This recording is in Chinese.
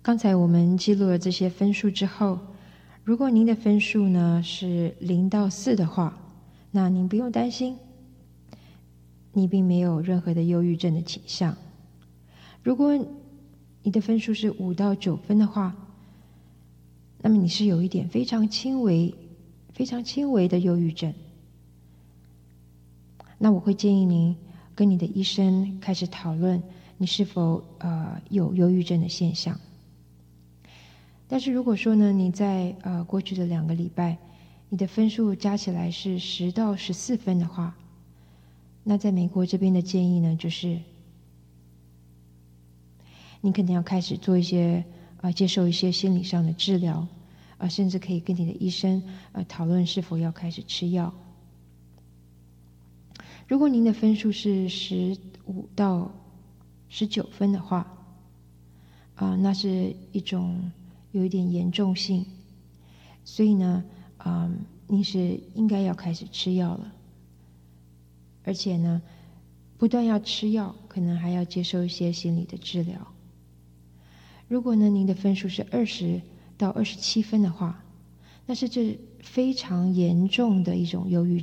刚才我们记录了这些分数之后，如果您的分数呢是0到4的话，那您不用担心，你并没有任何的忧郁症的倾向。如果你的分数是5到9分的话，那么你是有一点非常轻微的忧郁症。那我会建议您跟你的医生开始讨论你是否有忧郁症的现象。但是如果说呢，你在过去的2个礼拜，你的分数加起来是10到14分的话，那在美国这边的建议呢，就是你可能要开始做一些接受一些心理上的治疗，甚至可以跟你的医生讨论是否要开始吃药。如果您的分数是15到19分的话，那是一种有一点严重性，所以呢，您是应该要开始吃药了，而且呢，不但要吃药，可能还要接受一些心理的治疗。如果呢，您的分数是20到27分的话，那是这非常严重的一种忧郁